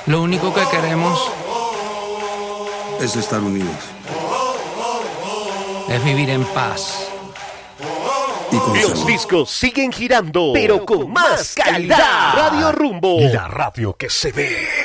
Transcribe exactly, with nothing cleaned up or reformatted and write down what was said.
Lo único que queremos es estar unidos. Es vivir en paz. Y con Los salud. discos siguen girando, pero con más calidad. Radio Rumbo, la radio que se ve.